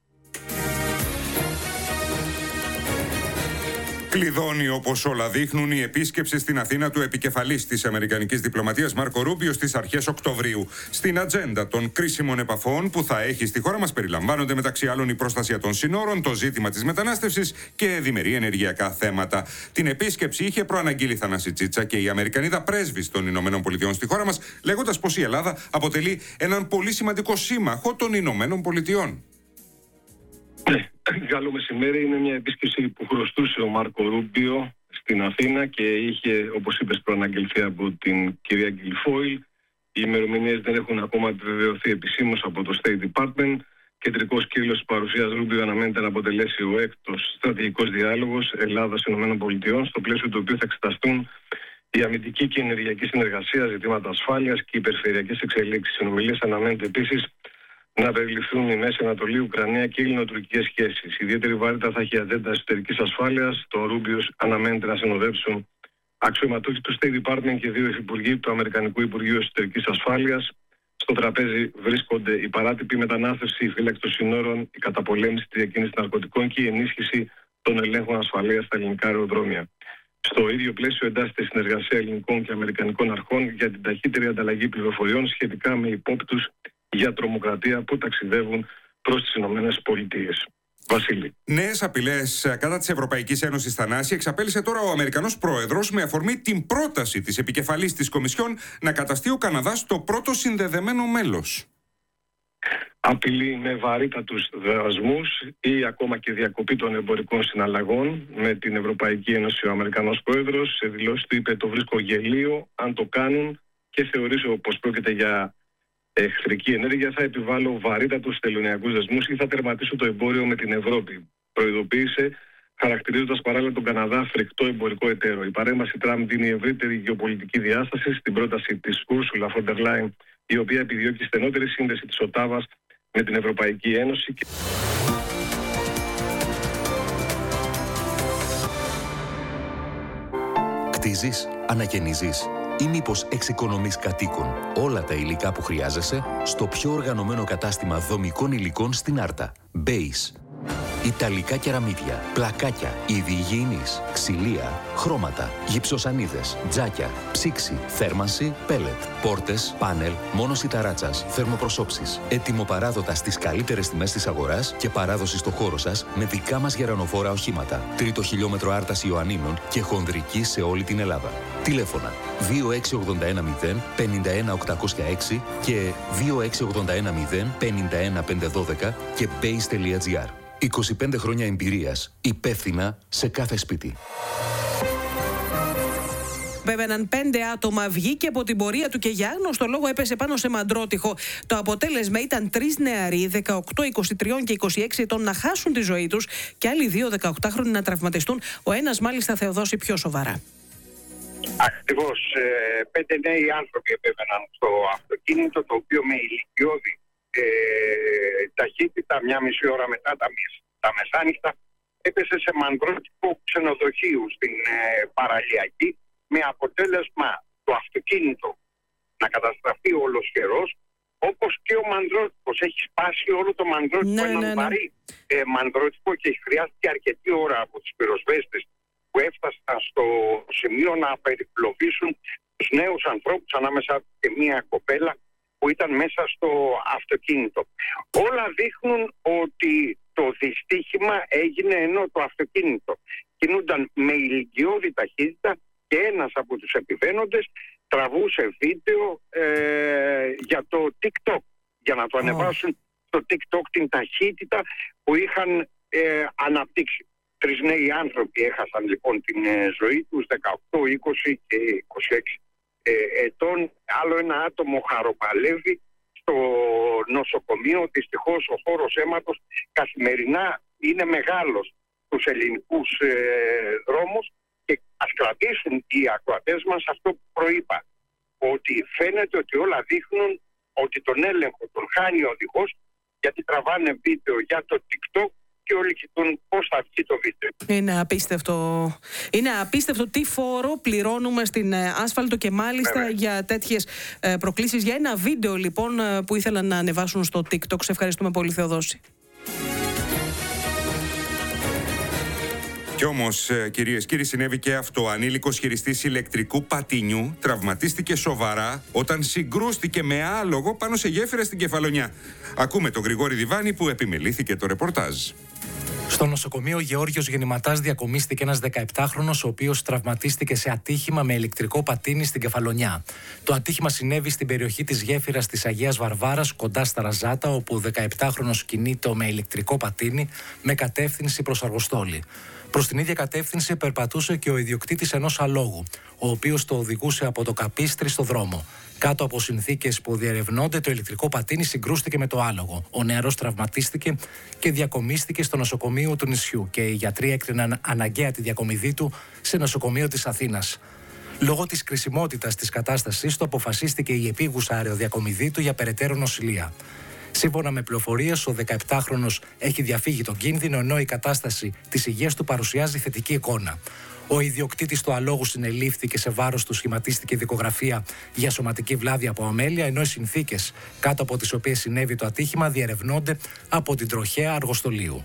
Κλειδώνει, όπως όλα δείχνουν, η επίσκεψη στην Αθήνα του επικεφαλής της Αμερικανικής διπλωματίας Μάρκο Ρούμπιο στις αρχές Οκτωβρίου. Στην ατζέντα των κρίσιμων επαφών που θα έχει στη χώρα μας περιλαμβάνονται μεταξύ άλλων η προστασία των συνόρων, το ζήτημα της μετανάστευσης και διμερεί ενεργειακά θέματα. Την επίσκεψη είχε προαναγγείλει η Θανάση Τσίτσα και η Αμερικανίδα πρέσβης των Ηνωμένων Πολιτειών στη χώρα μας, λέγοντας πως η Ελλάδα αποτελεί έναν πολύ σημαντικό σύμμαχο των Ηνωμένων Πολιτειών.
Καλό μεσημέρι. Είναι μια επίσκεψη που χρωστούσε ο Μάρκο Ρούμπιο στην Αθήνα και είχε, όπως είπες, προαναγγελθεί από την κυρία Γκιλφόιλ. Οι ημερομηνίες δεν έχουν ακόμα επιβεβαιωθεί επισήμως από το State Department. Κεντρικός κύκλος της παρουσίας Ρούμπιο αναμένεται να αποτελέσει ο έκτος στρατηγικός διάλογος Ελλάδας-ΗΠΑ, στο πλαίσιο του οποίου θα εξεταστούν η αμυντική και ενεργειακή συνεργασία, ζητήματα ασφάλειας και οι περιφερειακές εξελίξεις. Οι συνομιλίες αναμένεται επίσης να περιληφθούν η Μέση Ανατολή, Ουκρανία και ελληνοτουρκικές σχέσεις. Ιδιαίτερη βάρυτα θα έχει η ατζέντα εσωτερικής ασφάλειας. Το Ρούμπιος αναμένεται να συνοδεύσουν αξιωματούχοι του State Department και δύο υφυπουργοί του Αμερικανικού Υπουργείου Εσωτερικής Ασφάλειας. Στο τραπέζι βρίσκονται η παράτυπη μετανάστευση, η φύλαξη των συνόρων, η καταπολέμηση της διακίνησης ναρκωτικών και η ενίσχυση των ελέγχων ασφαλείας στα ελληνικά αεροδρόμια. Στο ίδιο πλαίσιο εντάσσεται η συνεργασία ελληνικών και αμερικανικών αρχών για την ταχύτερη ανταλλαγή πληροφοριών σχετικά με υπόπτους για τρομοκρατία που ταξιδεύουν προς τις Ηνωμένες Πολιτείες. Βασίλη.
Νέες απειλές κατά της Ευρωπαϊκής Ένωσης Θανάση εξαπέλυσε τώρα ο Αμερικανός Πρόεδρος με αφορμή την πρόταση της επικεφαλής της Κομισιόν να καταστεί ο Καναδάς το πρώτο συνδεδεμένο μέλος.
Απειλεί με βαρύτατους δασμούς ή ακόμα και διακοπή των εμπορικών συναλλαγών με την Ευρωπαϊκή Ένωση. Ο Αμερικανός Πρόεδρος σε δηλώσεις του είπε: το βρίσκω γελίο αν το κάνουν και θεωρήσω πως πρόκειται για εχθρική ενέργεια, θα επιβάλλω βαρύτατους τελωνειακούς δεσμούς ή θα τερματίσω το εμπόριο με την Ευρώπη. Προειδοποίησε, χαρακτηρίζοντας παράλληλα τον Καναδά φρικτό εμπορικό εταίρο. Η παρέμβαση Τραμπ δίνει ευρύτερη γεωπολιτική διάσταση στην πρόταση της Ursula von der Leyen, η οποία επιδιώκει στενότερη σύνδεση της Οτάβας με την Ευρωπαϊκή Ένωση.
Κτίζεις, ανακαινίζεις ή μήπως εξοικονομείς κατοίκων όλα τα υλικά που χρειάζεσαι στο πιο οργανωμένο κατάστημα δομικών υλικών στην Άρτα. Base. Ιταλικά κεραμίδια, πλακάκια, είδη υγιεινής, ξυλία, χρώματα, γυψοσανίδες, τζάκια, ψήξη, θέρμανση, πέλετ, πόρτες, πάνελ, μόνωση ταράτσας, θερμοπροσώψεις. Ετοιμοπαράδοτα στις καλύτερες τιμές της αγοράς και παράδοση στο χώρο σας με δικά μας γερανοφόρα οχήματα. Τρίτο χιλιόμετρο Άρτας Ιωαννίνων και χονδρική σε όλη την Ελλάδα. Τηλέφωνα δύο έξι ογδόντα ένα μηδέν πενήντα ένα οκτακόσια έξι και δύο έξι ογδόντα ένα μηδέν πενήντα ένα πεντακόσια δώδεκα και base τελεία gr. είκοσι πέντε χρόνια εμπειρίας, υπεύθυνα σε κάθε σπίτι.
Πέβαιναν πέντε άτομα, βγήκε από την πορεία του και για άγνωστο λόγο έπεσε πάνω σε μαντρότυχο. Το αποτέλεσμα ήταν τρεις νεαροί, δεκαοκτώ, είκοσι τρία και είκοσι έξι ετών, να χάσουν τη ζωή τους και άλλοι δύο δεκαοκτάχρονοι να τραυματιστούν. Ο ένας μάλιστα, Θεοδόση, πιο σοβαρά.
Ακριβώς. Πέντε νέοι άνθρωποι επέβαιναν στο αυτοκίνητο, το οποίο με ηλικιώδη ε, ταχύτητα, μια μισή ώρα μετά τα, τα μεσάνυχτα, έπεσε σε μαντρότυπο ξενοδοχείου στην ε, Παραλιακή, με αποτέλεσμα το αυτοκίνητο να καταστραφεί ολοσχερός, όπως και ο μαντρότυπος. Έχει σπάσει όλο το μαντρότυπο,
ναι,
ένα
ναι, ναι.
βαρύ ε, μαντρότυπο, και χρειάστηκε αρκετή ώρα από τους πυροσβέστες που έφτασαν στο σημείο να περιπλοβήσουν τους νέους ανθρώπους, ανάμεσα και μία κοπέλα που ήταν μέσα στο αυτοκίνητο. Όλα δείχνουν ότι το δυστύχημα έγινε ενώ το αυτοκίνητο κινούνταν με ηλικιώδη ταχύτητα και ένας από τους επιβαίνοντες τραβούσε βίντεο ε, για το TikTok, για να το ανεβάσουν στο TikTok την ταχύτητα που είχαν ε, αναπτύξει. Τρεις νέοι άνθρωποι έχασαν λοιπόν την ε, ζωή τους, δεκαοκτώ, είκοσι και είκοσι έξι ε, ετών. Άλλο ένα άτομο χαροπαλεύει στο νοσοκομείο. Δυστυχώς ο χώρος αίματος καθημερινά είναι μεγάλος στους ελληνικούς ε, δρόμους, και ας κρατήσουν οι ακροατές μας αυτό που προείπα, ότι φαίνεται ότι όλα δείχνουν ότι τον έλεγχο τον χάνει ο οδηγός, γιατί τραβάνε βίντεο για το TikTok και όλοι κοιτούν πώς θα βγει το βίντεο. Είναι
απίστευτο. Είναι απίστευτο τι φόρο πληρώνουμε στην άσφαλτο, και μάλιστα Βέβαια. για τέτοιες προκλήσεις. Για ένα βίντεο λοιπόν που ήθελαν να ανεβάσουν στο TikTok. Σε ευχαριστούμε πολύ, Θεοδόση.
Κι όμως, κυρίες και κύριοι, συνέβη και αυτό. Ο ανήλικος χειριστής ηλεκτρικού πατίνιου τραυματίστηκε σοβαρά όταν συγκρούστηκε με άλογο πάνω σε γέφυρα στην Κεφαλονιά. Ακούμε τον Γρηγόρη Διβάνη που επιμελήθηκε το ρεπορτάζ.
Στο νοσοκομείο Γεώργιος Γεννηματάς διακομίστηκε ένας δεκαεπτάχρονος, ο οποίος τραυματίστηκε σε ατύχημα με ηλεκτρικό πατίνι στην Κεφαλονιά. Το ατύχημα συνέβη στην περιοχή της γέφυρας της Αγίας Βαρβάρας, κοντά στα Ραζάτα, όπου ο δεκαεπτάχρονος κινείται με ηλεκτρικό πατίνι με κατεύθυνση προς Αργοστόλη. Προς την ίδια κατεύθυνση περπατούσε και ο ιδιοκτήτης ενός αλόγου, ο οποίος το οδηγούσε από το Καπίστρι στο δρόμο. Κάτω από συνθήκες που διερευνώνται, το ηλεκτρικό πατίνι συγκρούστηκε με το άλογο. Ο νεαρός τραυματίστηκε και διακομίστηκε στο νοσοκομείο του νησιού, και οι γιατροί έκριναν αναγκαία τη διακομιδή του σε νοσοκομείο της Αθήνας. Λόγω της κρισιμότητας της κατάστασης του, αποφασίστηκε η επίγουσα αεροδιακομιδή του για περαιτέρω νοσηλεία. Σύμφωνα με πληροφορίες, ο δεκαεπτάχρονος έχει διαφύγει τον κίνδυνο, ενώ η κατάσταση της υγείας του παρουσιάζει θετική εικόνα. Ο ιδιοκτήτης του αλόγου συνελήφθη σε βάρος του σχηματίστηκε δικογραφία για σωματική βλάβη από αμέλεια, ενώ οι συνθήκες κάτω από τις οποίες συνέβη το ατύχημα διερευνώνται από την τροχέα αργοστολίου.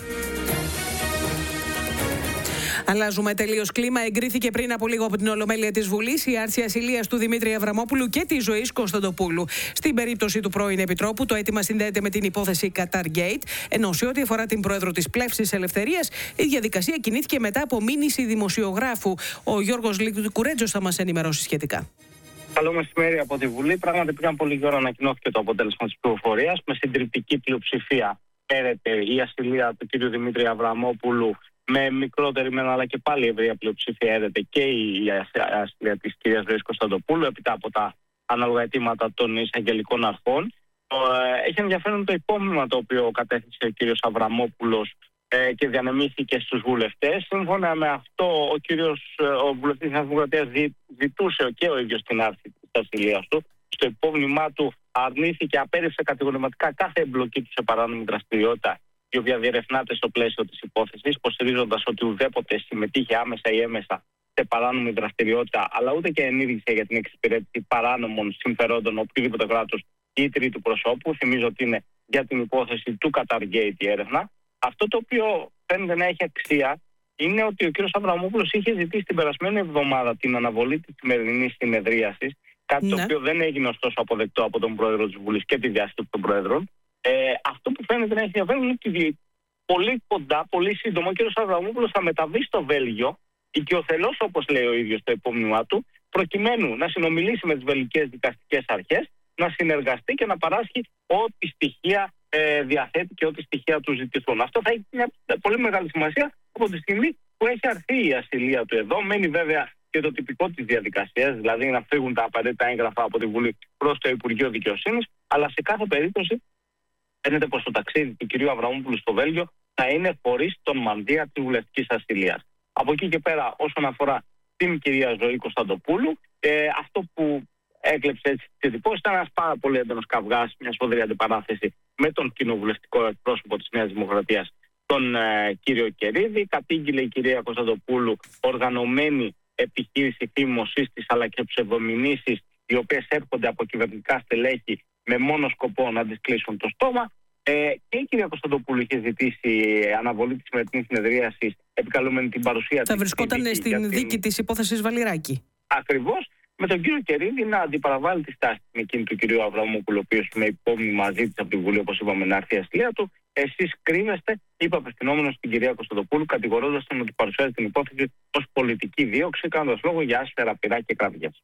Αλλάζουμε τελείως κλίμα. Εγκρίθηκε πριν από λίγο από την Ολομέλεια της Βουλής η άρση ασυλίας του Δημήτρη Αβραμόπουλου και της Ζωής Κωνσταντοπούλου. Στην περίπτωση του πρώην Επιτρόπου, το αίτημα συνδέεται με την υπόθεση Qatar Gate, ενώ σε ό,τι αφορά την πρόεδρο της Πλεύσης Ελευθερίας, η διαδικασία κινήθηκε μετά από μήνυση δημοσιογράφου. Ο Γιώργος Κουρέτζος θα μας ενημερώσει σχετικά.
Καλό μεσημέρι από τη Βουλή. Πράγματι, πριν πολύ ώρα ανακοινώθηκε το αποτέλεσμα της πληροφορίας. Με συντριπτική πλειοψηφία πέρεται η ασυλία του κ. Δημήτρη Αβραμόπουλου. Με μικρότερη μεν, αλλά και πάλι ευρεία πλειοψηφία έρεται και η ασυλία της κυρίας Ζωής Κωνσταντοπούλου, έπειτα από τα ανάλογα αιτήματα των εισαγγελικών αρχών. Έχει ενδιαφέρον το υπόμνημα το οποίο κατέθεσε ο κύριος Αβραμόπουλος ε, και διανεμήθηκε στους βουλευτές. Σύμφωνα με αυτό, ο κύριος ο βουλευτής της Δημοκρατίας ζητούσε και ο ίδιος την άρση της ασυλίας του. Στο υπόμνημά του αρνήθηκε, απέρριψε κατηγορηματικά κάθε εμπλοκή του σε παράνομη δραστηριότητα, η οποία διερευνάται στο πλαίσιο της υπόθεσης, υποστηρίζοντας ότι ουδέποτε συμμετείχε άμεσα ή έμεσα σε παράνομη δραστηριότητα, αλλά ούτε και ενήργησε για την εξυπηρέτηση παράνομων συμφερόντων οποιοδήποτε κράτους ή τρίτου προσώπου. Θυμίζω ότι είναι για την υπόθεση του Qatar Gate η έρευνα. Αυτό το οποίο φαίνεται να έχει αξία είναι ότι ο κ. Αβραμόπουλος είχε ζητήσει την περασμένη εβδομάδα την αναβολή της σημερινής συνεδρίασης, κάτι ναι. το οποίο δεν έγινε ωστόσο αποδεκτό από τον πρόεδρο της Βουλής και τη διάσκεψη των πρόεδρων. Ε, αυτό που φαίνεται να έχει ενδιαφέρον είναι ότι πολύ κοντά, πολύ σύντομα, ο κ. Αβραμόπουλος θα μεταβεί στο Βέλγιο, οικειοθελώς όπως λέει ο ίδιος στο υπόμνημά του, προκειμένου να συνομιλήσει με τις βελγικές δικαστικές αρχές, να συνεργαστεί και να παράσχει ό,τι στοιχεία ε, διαθέτει και ό,τι στοιχεία του ζητηθούν. Αυτό θα έχει μια πολύ μεγάλη σημασία από τη στιγμή που έχει αρθεί η ασυλία του εδώ. Μένει βέβαια και το τυπικό της διαδικασίας, δηλαδή να φύγουν τα απαραίτητα έγγραφα από τη Βουλή προς το Υπουργείο Δικαιοσύνης, αλλά σε κάθε περίπτωση φαίνεται πως το ταξίδι του κυρίου Αβραμόπουλου στο Βέλγιο θα είναι χωρίς τον μανδύα της βουλευτικής ασυλίας. Από εκεί και πέρα, όσον αφορά την κυρία Ζωή Κωνσταντοπούλου, ε, αυτό που έκλεψε έτσι τις εντυπώσεις ήταν ένας πάρα πολύ έντονος καυγάς, μια σφοδρή αντιπαράθεση με τον κοινοβουλευτικό εκπρόσωπο της Νέας Δημοκρατίας, τον ε, κύριο Κερίδη. Κατήγγειλε η κυρία Κωνσταντοπούλου οργανωμένη επιχείρηση φήμωσης της αλλά και ψευδομηνήσεις, οι οποίες έρχονται από κυβερνητικά στελέχη με μόνο σκοπό να τις κλείσουν το στόμα. Ε, και η κυρία Κωνσταντοπούλου είχε ζητήσει αναβολή της σημερινής συνεδρίασης, επικαλούμενη την παρουσία της.
Θα βρισκόταν στη στην την... δίκη της υπόθεσης Βαλιράκη.
Ακριβώς, με τον κύριο Κερίδη να αντιπαραβάλει τη στάση με εκείνη του κυρίου Αβραμόπουλου, ο οποίος με υπόμνημα ζήτησε από τη Βουλή, όπως είπαμε, να έρθει η ασυλία του. Εσείς κρίνεστε, είπε απευθυνόμενος στην κυρία Κωνσταντοπούλου, κατηγορώντας τον ότι παρουσιάζει την υπόθεση ως πολιτική δίωξη, κάνοντας λόγο για άσφαιρα πειρά και κραυγές.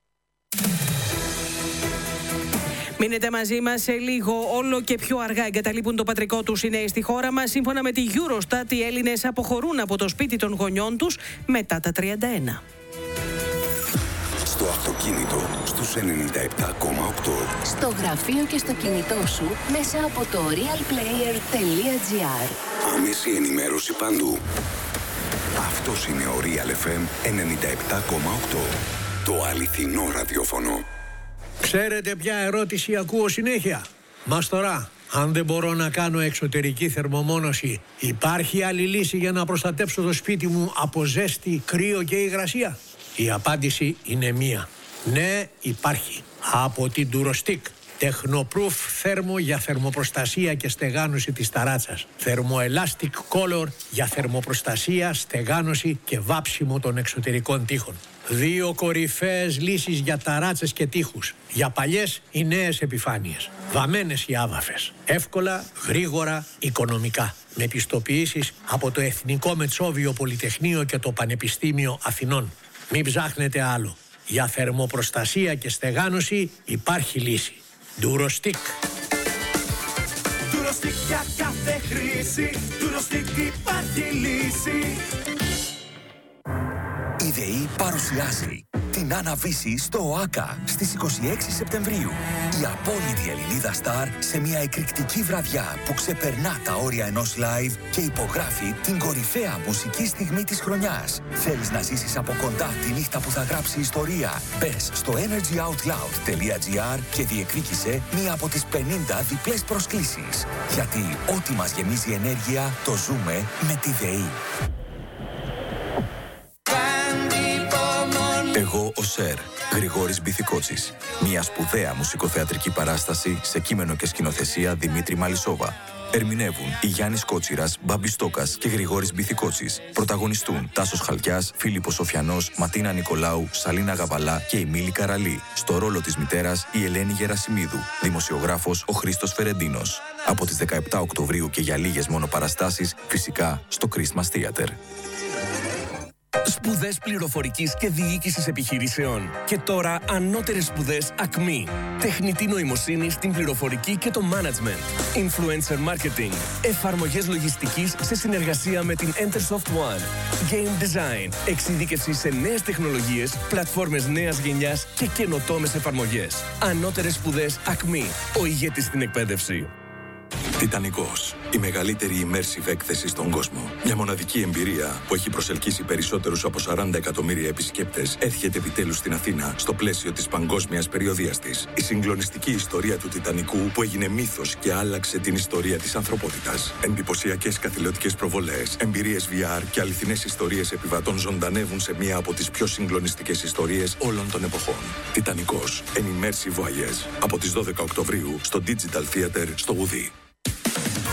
Μείνετε μαζί μας σε λίγο. Όλο και πιο αργά εγκαταλείπουν το πατρικό τους οι νέοι στη χώρα μας. Σύμφωνα με τη Eurostat, οι Έλληνες αποχωρούν από το σπίτι των γονιών τους μετά τα τριάντα ένα.
Στο αυτοκίνητο, στους ενενήντα επτά κόμμα οκτώ.
Στο γραφείο και στο κινητό σου, μέσα από το real player τελεία gr.
Άμεση ενημέρωση παντού. Αυτός είναι ο Real εφ εμ ενενήντα επτά κόμμα οκτώ. Το αληθινό ραδιόφωνο.
Ξέρετε ποια ερώτηση ακούω συνέχεια? Μας τώρα, αν δεν μπορώ να κάνω εξωτερική θερμομόνωση, υπάρχει άλλη λύση για να προστατέψω το σπίτι μου από ζέστη, κρύο και υγρασία? Η απάντηση είναι μία. Ναι, υπάρχει. Από την Durostick. Technoproof θέρμο για θερμοπροστασία και στεγάνωση της ταράτσας. Thermoelastic Color για θερμοπροστασία, στεγάνωση και βάψιμο των εξωτερικών τοίχων. Δύο κορυφαίες λύσεις για ταράτσες και τοίχους. Για παλιές ή νέες επιφάνειες. Βαμμένες ή άβαφες. Εύκολα, γρήγορα, οικονομικά. Με πιστοποιήσεις από το Εθνικό Μετσόβιο Πολυτεχνείο και το Πανεπιστήμιο Αθηνών. Μην ψάχνετε άλλο. Για θερμοπροστασία και στεγάνωση υπάρχει λύση. Durostick.
Durostick για κάθε χρήση. Durostick υπάρχει λύση.
Η ΔΕΗ παρουσιάζει
την Άννα Βύση στο ΟΑΚΑ στις είκοσι έξι Σεπτεμβρίου. Η απόλυτη Ελληνίδα Σταρ σε μια εκρηκτική βραδιά που ξεπερνά τα όρια ενός live και υπογράφει την κορυφαία μουσική στιγμή της χρονιάς. Θέλεις να ζήσεις από κοντά τη νύχτα που θα γράψει ιστορία? Μπες στο energy out loud τελεία gr και διεκδίκησε μία από τις πενήντα διπλές προσκλήσεις. Γιατί ό,τι μας γεμίζει ενέργεια το ζούμε με τη ΔΕΗ. Εγώ ο Σερ, Γρηγόρης Μπιθικότσης. Μια σπουδαία μουσικοθεατρική παράσταση σε κείμενο και σκηνοθεσία Δημήτρη Μαλισσόβα. Ερμηνεύουν η Γιάννης Κότσιρας, Μπάμπης Στόκας και Γρηγόρης Μπιθικότσης. Πρωταγωνιστούν Τάσος Χαλκιάς, Φίλιππος Σοφιανός, Ματίνα Νικολάου, Σαλίνα Γαβαλά και η Μίλη Καραλή. Στο ρόλο της μητέρας η Ελένη Γερασιμίδου. Δημοσιογράφος ο Χρήστος Φερεντίνος. Από τις δεκαεπτά Οκτωβρίου και για λίγες μόνο παραστάσεις, φυσικά στο Christmas Theater.
Σπουδές πληροφορικής και διοίκησης επιχειρήσεων. Και τώρα ανώτερες σπουδές Ακμή. Τεχνητή νοημοσύνη στην πληροφορική και το management. Influencer marketing. Εφαρμογές λογιστικής σε συνεργασία με την Entersoft One. Game design. Εξειδίκευση σε νέες τεχνολογίες, πλατφόρμες νέας γενιάς και καινοτόμες εφαρμογές. Ανώτερες σπουδές Ακμή. Ο ηγέτης στην εκπαίδευση.
Τιτανικός. Η μεγαλύτερη immersive έκθεση στον κόσμο. Μια μοναδική εμπειρία που έχει προσελκύσει περισσότερους από σαράντα εκατομμύρια επισκέπτες έρχεται επιτέλους στην Αθήνα στο πλαίσιο της παγκόσμιας περιοδείας της. Η συγκλονιστική ιστορία του Τιτανικού που έγινε μύθος και άλλαξε την ιστορία της ανθρωπότητας. Εντυπωσιακές καθηλωτικές προβολές, εμπειρίες βι αρ και αληθινές ιστορίες επιβατών ζωντανεύουν σε μία από τις πιο συγκλονιστικές ιστορίες όλων των εποχών. Τιτανικός. An immersive voyage. Από τις δώδεκα Οκτωβρίου στο Digital Theater στο Ουδί.